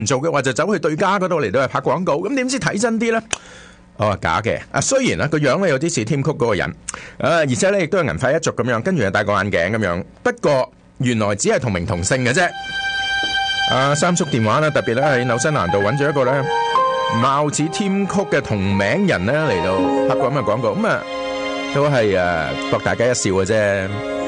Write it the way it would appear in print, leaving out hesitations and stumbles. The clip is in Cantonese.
唔做嘅話，就走去對家嗰度嚟到去拍廣告。咁點知睇真啲咧？哦，假嘅。雖然個樣咧有啲似 Tim Cook 嗰個人，而且咧亦都係銀髮一族咁樣，跟住又戴個眼鏡咁樣。不過原來只係同名同姓嘅啫。三叔電話咧，特別咧喺紐西蘭度揾咗一個咧貌似 Tim Cook 嘅同名人咧嚟到拍過咁嘅廣告，咁都係博大家一笑嘅啫。